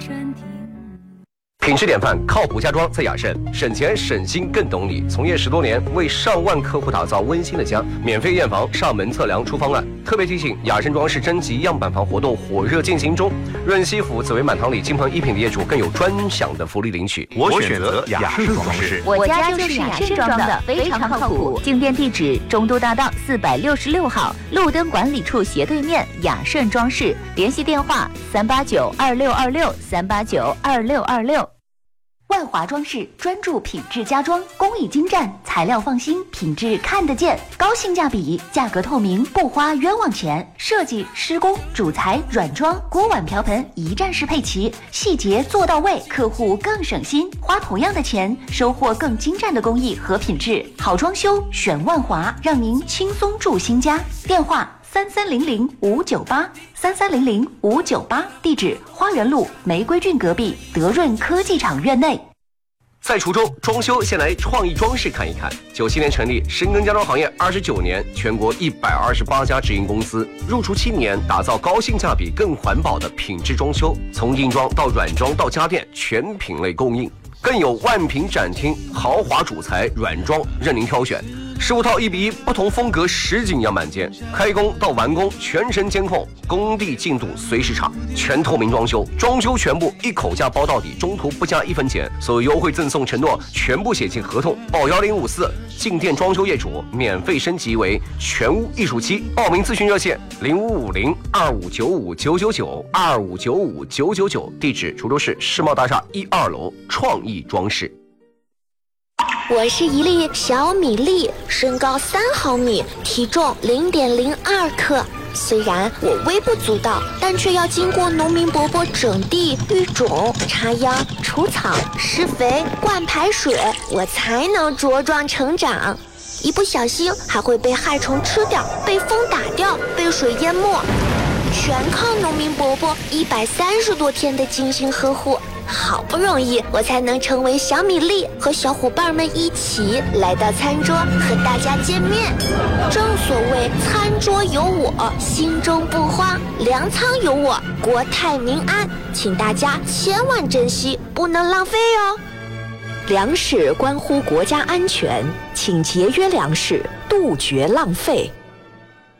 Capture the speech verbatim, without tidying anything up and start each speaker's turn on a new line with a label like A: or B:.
A: 专题。
B: 品质典范，靠谱家装在雅盛，省钱省心更懂你。从业十多年，为上万客户打造温馨的家，免费验房、上门测量出方案。特别提醒，雅盛装饰征集样板房活动火热进行中，润西府紫薇满堂里金鹏一品的业主更有专享的福利领取。
C: 我选择雅盛装饰，
D: 我家就是雅盛装的，非常靠谱。进店地址：中都大道四百六十六号，路灯管理处斜对面，雅盛装饰。联系电话：三八九二六二六三八九二六二六。万华装饰专注品质家装，工艺精湛，材料放心，品质看得见，高性价比，价格透明，不花冤枉钱。设计、施工、主材、软装、锅碗瓢盆一站式配齐，细节做到位，客户更省心。花同样的钱，收获更精湛的工艺和品质。好装修选万华，让您轻松住新家。电话：三三零零五九八三三零零五九八，地址花园路玫瑰郡隔壁德润科技厂院内。
B: 在滁州装修，先来创意装饰看一看。九七年成立，深耕家装行业二十九年，全国一百二十八家直营公司，入驻七年，打造高性价比、更环保的品质装修，从硬装到软装到家电，全品类供应，更有万品展厅，豪华主材、软装任您挑选。十五套一比一，不同风格实景样板间，开工到完工全程监控，工地进度随时查，全透明装修，装修全部一口价包到底，中途不加一分钱，所有优惠赠送承诺全部写进合同。报幺零五四，进店装修业主免费升级为全屋艺术漆。报名咨询热线零五五零二五九五九九九二五九五九九九，地址滁州市世贸大厦一二楼创意装饰。
E: 我是一粒小米粒，身高三毫米，体重零点零二克。虽然我微不足道，但却要经过农民伯伯整地、育种、插秧、除草、施肥、灌排水，我才能茁壮成长。一不小心还会被害虫吃掉，被风打掉，被水淹没，全靠农民伯伯一百三十多天的精心呵护。好不容易我才能成为小米粒，和小伙伴们一起来到餐桌和大家见面。正所谓餐桌有我，心中不慌；粮仓有我，国泰民安。请大家千万珍惜，不能浪费哦。
F: 粮食关乎国家安全，请节约粮食，杜绝浪费。